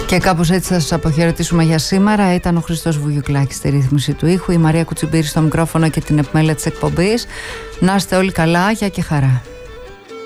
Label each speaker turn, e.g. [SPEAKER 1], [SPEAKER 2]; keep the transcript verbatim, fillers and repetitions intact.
[SPEAKER 1] Και κάπως έτσι θα σας αποχαιρετήσουμε για σήμερα. Ήταν ο Χριστός Βουγιουκλάκης στη ρύθμιση του ήχου, η Μαρία Κουτσιμπήρη στο μικρόφωνο και την επιμέλεια της εκπομπής. Να είστε όλοι καλά, γεια και χαρά.